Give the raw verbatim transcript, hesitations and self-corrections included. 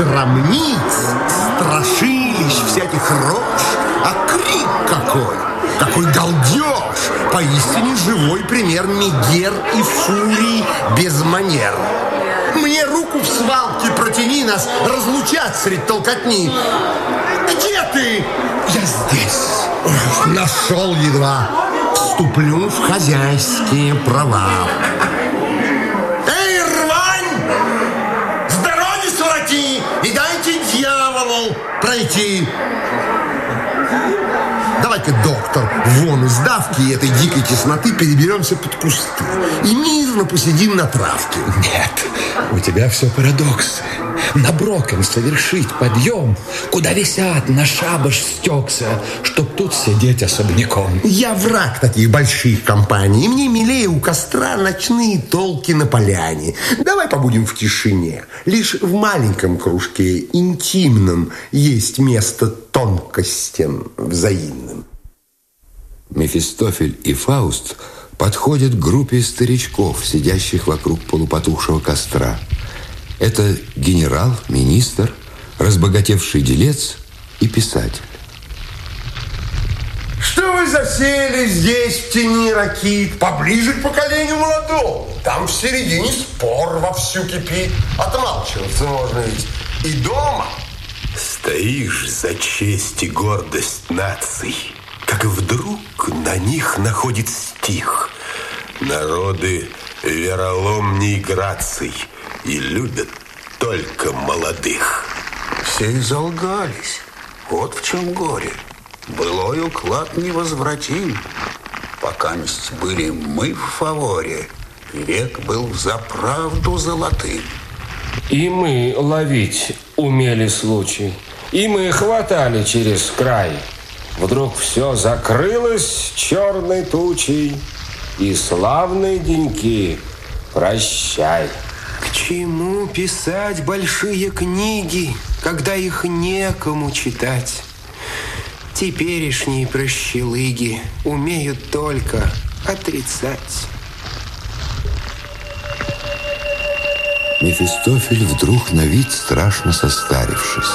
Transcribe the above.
срамниц, страшилищ всяких рож, а крик какой, какой галдеж, поистине живой пример мегер и фурий без манер. Мне руку в свалке протяни, нас разлучат средь толкотни. Где ты? Я здесь. Ох, нашел едва. Вступлю в хозяйские права. Эй, рвань! С дороги сворати и дайте дьяволу пройти. Давай-ка, доктор, вон из давки и этой дикой тесноты переберемся под кусты и мирно посидим на травке. Нет, у тебя все парадоксы. На Брокен совершить подъем, куда висят на шабаш стекся, чтоб тут сидеть особняком. Я враг таких больших компаний, и мне милее у костра ночные толки на поляне. Давай побудем в тишине. Лишь в маленьком кружке, интимном, есть место тонкостям взаимным. Мефистофель и Фауст подходят к группе старичков, сидящих вокруг полупотухшего костра. Это генерал, министр, разбогатевший делец и писатель. Что вы засели здесь в тени ракит, поближе к поколению молодому? Там в середине спор вовсю кипит. Отмалчиваться можно ведь и дома. Стоишь за честь и гордость наций, как вдруг на них находит стих. Народы вероломней граций и любят только молодых. Все изолгались. Вот в чем горе. Былой уклад невозвратим. Покаместь были мы в фаворе, век был за правду золотым. И мы ловить умели случай, и мы хватали через край. Вдруг все закрылось черной тучей, и славные деньки прощай. К чему писать большие книги, когда их некому читать? Теперешние прощелыги умеют только отрицать. Мефистофель вдруг на вид страшно состарившись.